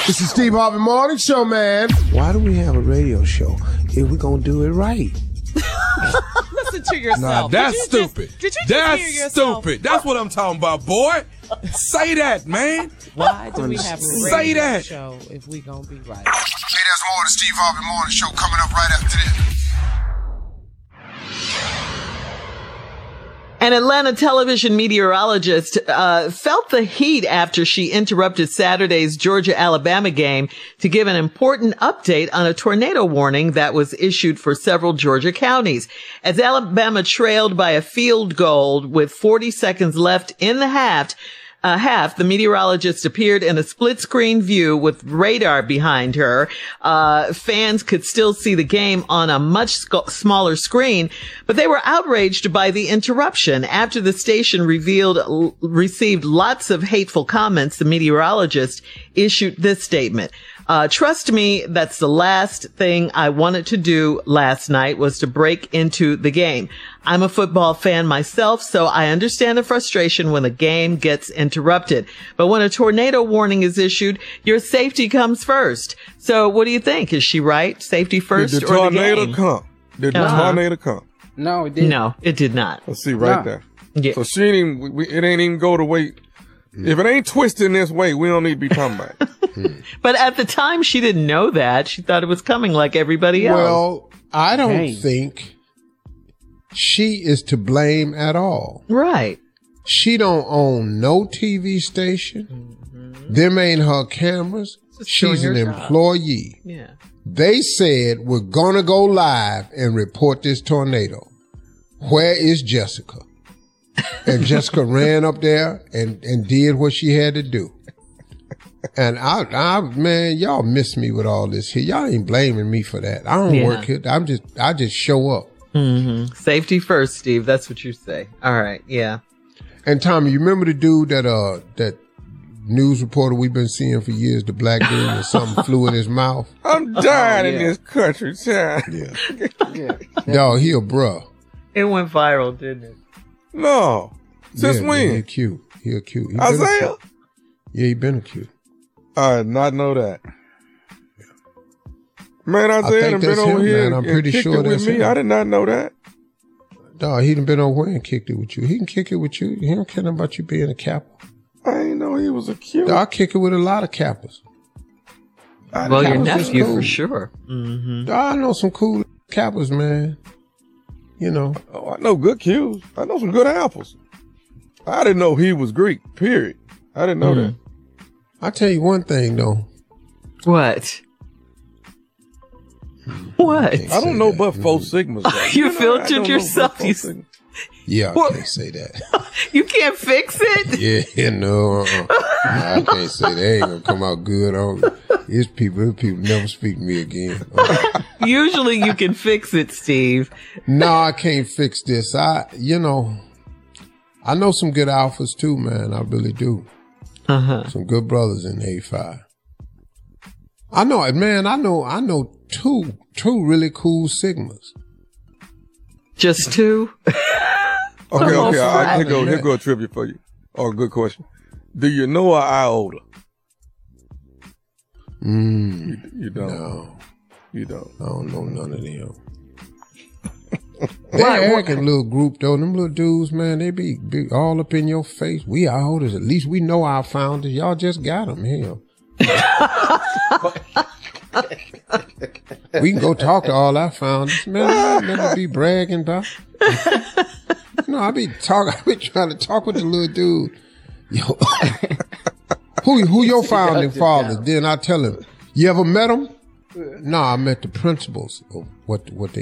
This is Steve Harvey Morning Show, man. Why do we have a radio show if we're going to do it right? Listen to yourself. Nah, that's stupid. Did you that's just hear yourself? stupid. That's what I'm talking about, boy. Say that, man. Why do we have a Say radio that. show if we gonna be right? Hey, there's more of the Steve Harvey Morning Show coming up right after this. An Atlanta television meteorologist felt the heat after she interrupted Saturday's Georgia-Alabama game to give an important update on a tornado warning that was issued for several Georgia counties. As Alabama trailed by a field goal with 40 seconds left in the half, the meteorologist appeared in a split-screen view with radar behind her. Fans could still see the game on a much smaller screen, but they were outraged by the interruption. After the station received lots of hateful comments, the meteorologist issued this statement. Trust me, that's the last thing I wanted to do last night was to break into the game. I'm a football fan myself, so I understand the frustration when the game gets interrupted. But when a tornado warning is issued, your safety comes first. So what do you think? Is she right? Safety first Did the or the tornado game? come? Did the tornado come? No, it didn't. No, it did not. Let's see right No. there. Yeah. So she ain't even, it ain't even go the way. If it ain't twisting this way, we don't need to be talking about it. But at the time, she didn't know that. She thought it was coming like everybody else. Well, I don't Hey. think she is to blame at all. Right. She don't own no TV station. Them ain't her cameras. Just She's doing an her job. employee. Yeah. They said, we're going to go live and report this tornado. Where is Jessica? And Jessica ran up there and did what she had to do. And I man, y'all miss me with all this here. Y'all ain't blaming me for that. I don't work here. I just show up. Mm-hmm. Safety first, Steve. That's what you say. All right. Yeah. And Tommy, you remember the dude that news reporter we've been seeing for years, the black dude, and something flew in his mouth? I'm dying in this country, child. Yeah. Dog, he a bruh. It went viral, didn't it? No. Since when? He cute. He a cute. He Isaiah? he been a cute. I did not know that. Man, Isaiah think done been that's over him, here man. I'm and pretty kicked sure it with that's me. him. I did not know that. Dog, he done been over here and kicked it with you. He can kick it with you. He don't care nothing about you being a Kappa. I ain't know he was a cute. Dog, I kick it with a lot of Kappas. Well, your Kappas is nephew cool. for sure. Mm-hmm. Dog, I know some cool Kappas, man. You know. Oh, I know good cues. I know some good apples. I didn't know he was Greek, period. I didn't know that. I tell you one thing, though. What? What? I don't know but Four Sigmas. though. You know, I filtered don't know yourself. but You, Four Sigmas. Yeah, I What? can't say that. you can't fix it? Yeah, no, I can't say that. Ain't gonna come out good. His people never speak to me again. Usually you can fix it, Steve. No, I can't fix this. I know some good alphas too, man. I really do. Some good brothers in A5. I know it, man. I know two really cool Sigmas. Just two? Okay. Friday. Here go a trivia for you. Oh, good question. Do you know an iota? You don't. No, You don't. I don't know none of them. They're arrogant little group though. Them little dudes, man, they be all up in your face. We iotas. At least we know our founders. Y'all just got them here. We can go talk to all our founders. Man, I never be bragging about. No, I be trying to talk with the little dude. Yo, who your founding fathers? Then I tell him, you ever met them? No, I met the principals of what they